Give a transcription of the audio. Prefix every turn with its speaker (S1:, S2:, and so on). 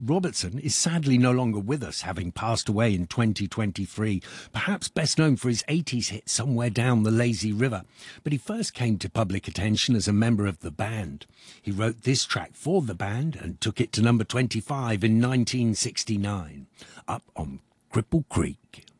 S1: Robertson is sadly no longer with us, having passed away in 2023, perhaps best known for his 80s hit Somewhere Down the Lazy River. But he first came to public attention as a member of the band. He wrote this track for the band and took it to number 25 in 1969, up on Cripple Creek.